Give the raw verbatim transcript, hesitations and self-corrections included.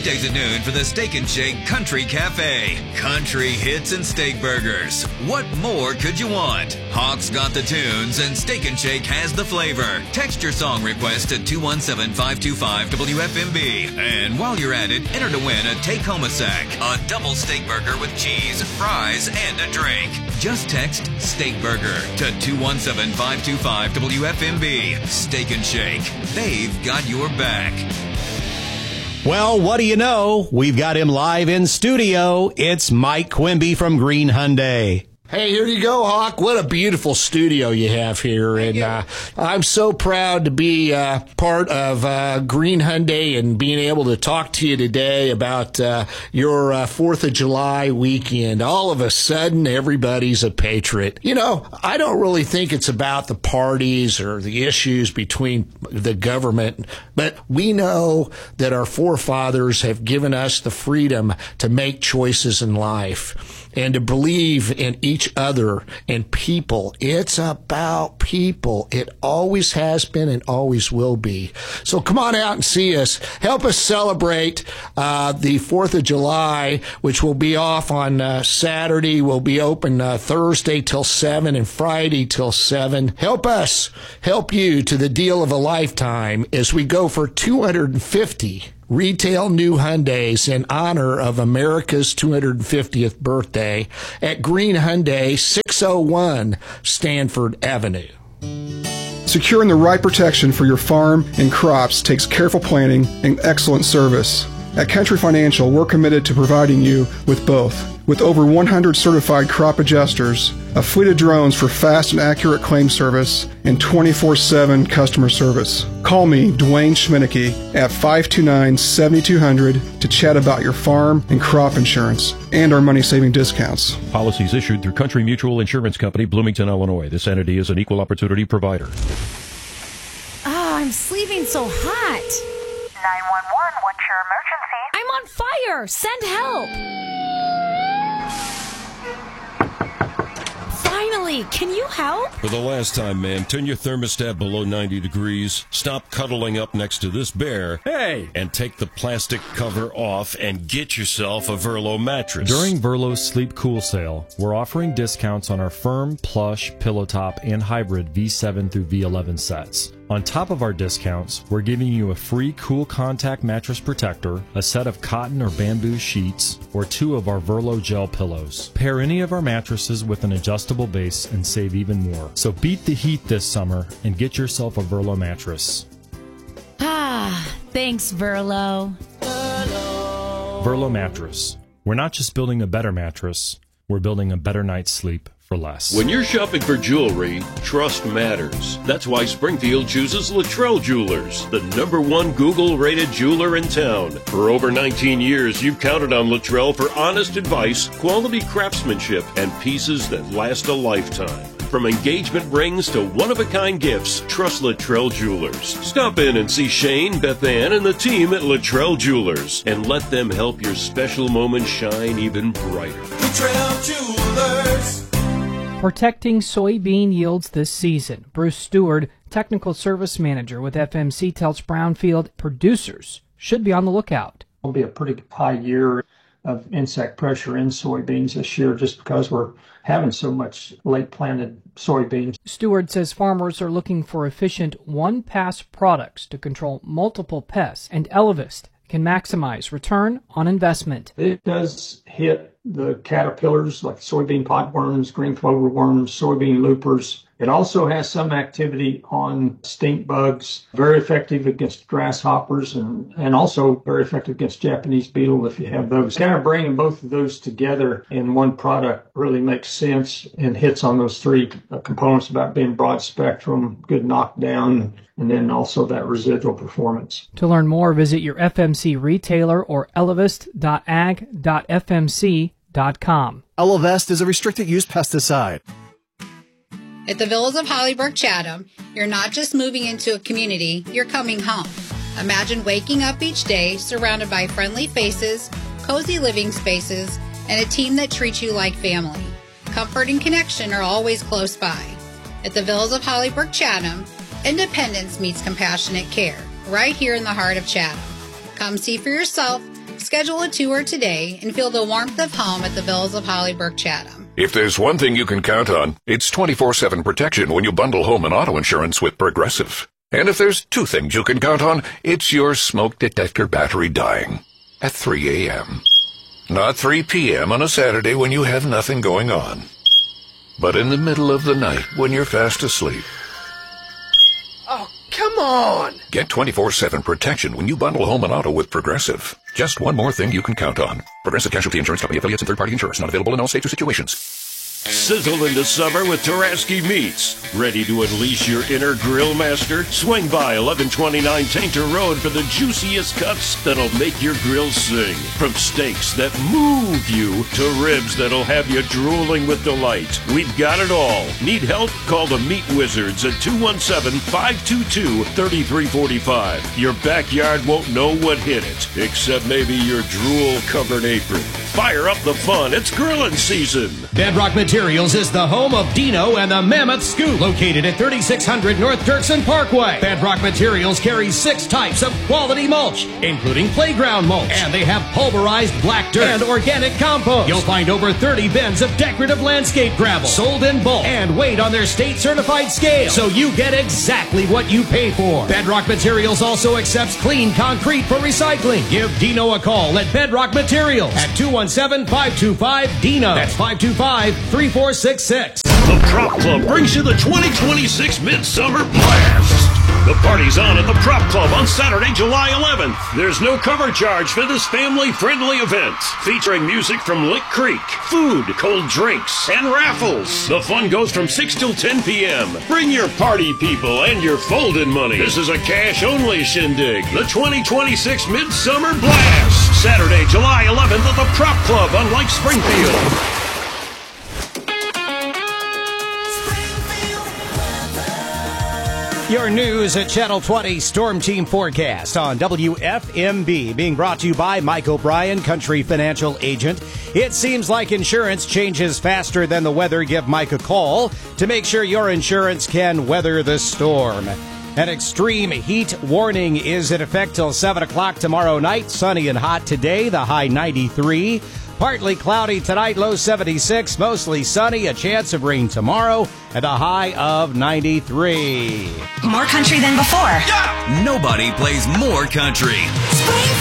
Weekdays at noon for the Steak and Shake Country Cafe. Country hits and steak burgers. What more could you want? Hawk's got the tunes and Steak and Shake has the flavor. Text your song request to two one seven, five two five, W F M B. And while you're at it, enter to win a take-home a sack, a double steak burger with cheese, fries, and a drink. Just text Steak Burger to two one seven, five two five, W F M B. Steak and Shake. They've got your back. Well, what do you know? We've got him live in studio. It's Mike Quimby from Green Hyundai. Hey, here you go, Hawk. What a beautiful studio you have here. And uh, I'm so proud to be uh, part of uh, Green Hyundai and being able to talk to you today about uh, your uh, fourth of July weekend. All of a sudden, everybody's a patriot. You know, I don't really think it's about the parties or the issues between the government, but we know that our forefathers have given us the freedom to make choices in life and to believe in each other and people. It's about people. It always has been and always will be. So come on out and see us. Help us celebrate uh, the fourth of July, which will be off on uh, Saturday. We'll be open uh, Thursday till seven and Friday till seven. Help us help you to the deal of a lifetime as we go for two hundred fifty retail new Hyundais in honor of America's two hundred fiftieth birthday at Green Hyundai, six oh one Stanford Avenue. Securing the right protection for your farm and crops takes careful planning and excellent service. At Country Financial, we're committed to providing you with both. With over one hundred certified crop adjusters, a fleet of drones for fast and accurate claim service, and twenty-four seven customer service. Call me, Dwayne Schminicki, at five two nine, seven two zero zero to chat about your farm and crop insurance and our money-saving discounts. Policies issued through Country Mutual Insurance Company, Bloomington, Illinois. This entity is an equal opportunity provider. Oh, I'm sleeping so hot. nine one one, what's your emergency? I'm on fire! Send help! Finally, can you help? For the last time, ma'am, turn your thermostat below ninety degrees, stop cuddling up next to this bear, Hey! and take the plastic cover off and get yourself a Verlo mattress. During Verlo's Sleep Cool sale, we're offering discounts on our firm, plush, pillow top, and hybrid V seven through V eleven sets. On top of our discounts, we're giving you a free Cool Contact mattress protector, a set of cotton or bamboo sheets, or two of our Verlo gel pillows. Pair any of our mattresses with an adjustable base and save even more. So beat the heat this summer and get yourself a Verlo mattress. Ah, thanks, Verlo. Verlo Mattress. We're not just building a better mattress, we're building a better night's sleep for less. When you're shopping for jewelry, trust matters. That's why Springfield chooses Luttrell Jewelers, the number one Google-rated jeweler in town. For over nineteen years, you've counted on Luttrell for honest advice, quality craftsmanship, and pieces that last a lifetime. From engagement rings to one-of-a-kind gifts, trust Luttrell Jewelers. Stop in and see Shane, Beth Ann, and the team at Luttrell Jewelers, and let them help your special moment shine even brighter. Luttrell Jewelers. Protecting soybean yields this season. Bruce Stewart, Technical Service Manager with F M C, tells Brownfield producers should be on the lookout. It'll be a pretty high year of insect pressure in soybeans this year just because we're having so much late planted soybeans. Stewart says farmers are looking for efficient one-pass products to control multiple pests, and Elevist can maximize return on investment. It does hit the caterpillars like soybean potworms, green clover worms, soybean loopers. It also has some activity on stink bugs, very effective against grasshoppers, and, and also very effective against Japanese beetle if you have those. Kind of bringing both of those together in one product really makes sense and hits on those three components about being broad spectrum, good knockdown, and then also that residual performance. To learn more, visit your F M C retailer or elevist dot ag dot f m c dot com. Elevest is a restricted use pesticide. At the Villas of Hollyburg Chatham, you're not just moving into a community, you're coming home. Imagine waking up each day surrounded by friendly faces, cozy living spaces, and a team that treats you like family. Comfort and connection are always close by. At the Villas of Hollyburg Chatham, independence meets compassionate care, right here in the heart of Chatham. Come see for yourself. Schedule a tour today and feel the warmth of home at the Villas of Hollyburg Chatham. If there's one thing you can count on, it's twenty-four seven protection when you bundle home and auto insurance with Progressive. And if there's two things you can count on, it's your smoke detector battery dying at three a.m. Not three p.m. on a Saturday when you have nothing going on, but in the middle of the night when you're fast asleep. Oh, come on! Get twenty-four seven protection when you bundle home and auto with Progressive. Just one more thing you can count on. Progressive Casualty Insurance Company, affiliates, and third-party insurers. Not available in all states or situations. Sizzle into summer with Taraski Meats. Ready to unleash your inner grill master? Swing by eleven twenty-nine Tainter Road for the juiciest cuts that'll make your grill sing. From steaks that move you to ribs that'll have you drooling with delight. We've got it all. Need help? Call the Meat Wizards at two one seven, five two two, three three four five. Your backyard won't know what hit it, except maybe your drool-covered apron. Fire up the fun. It's grilling season. Bedrock Materials is the home of Dino and the Mammoth Scoop, located at thirty-six hundred North Dirksen Parkway. Bedrock Materials carries six types of quality mulch, including playground mulch, and they have pulverized black dirt and organic compost. You'll find over thirty bins of decorative landscape gravel, sold in bulk and weighed on their state-certified scale, so you get exactly what you pay for. Bedrock Materials also accepts clean concrete for recycling. Give Dino a call at Bedrock Materials at two one seven, five two five, D I N O. That's five two five, three four six six. The Prop Club brings you the twenty twenty-six Midsummer Blast. The party's on at the Prop Club on Saturday, July eleventh. There's no cover charge for this family-friendly event, featuring music from Lick Creek, food, cold drinks, and raffles. The fun goes from six till ten p.m. Bring your party people and your folding money. This is a cash-only shindig. The twenty twenty-six Midsummer Blast. Saturday, July eleventh at the Prop Club on Lake Springfield. Your news at Channel twenty Storm Team Forecast on W F M B, being brought to you by Mike O'Brien, Country Financial Agent. It seems like insurance changes faster than the weather. Give Mike a call to make sure your insurance can weather the storm. An extreme heat warning is in effect till seven o'clock tomorrow night. Sunny and hot today, the high ninety-three. Partly cloudy tonight, low seventy-six. Mostly sunny, a chance of rain tomorrow, and a high of ninety-three. More country than before. Nobody plays more country.